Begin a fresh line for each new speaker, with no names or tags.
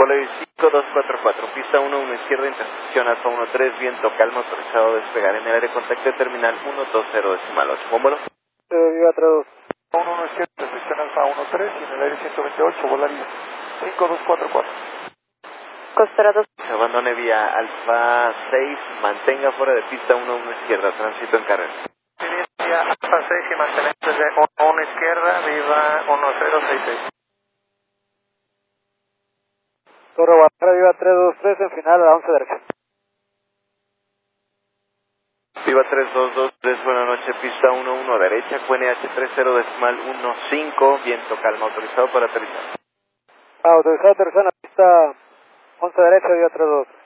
Polaris 5244, pista 11 izquierda, intersección Alfa 13, viento calma, autorizado a despegar en el área de contacto de terminal 120 decimal 8. ¿Buen vuelo?
Viva 32.
11 izquierda, intersección Alfa 13 y en el aire 128, volaría 5244.
Costera 2.
Se abandone vía Alfa 6, mantenga fuera de pista 11 izquierda, tránsito en carrera.
Vía Alfa 6 y mantener desde 1 izquierda, viva 1066.
Torre Guadalajara, viva 323 en final a la 11 derecha.
Viva 3223, buena noche, pista 11 derecha, QNH 30 decimal 15, viento calma, autorizado para aterrizar.
Autorizado aterrizar en la pista 11 derecha, viva 32.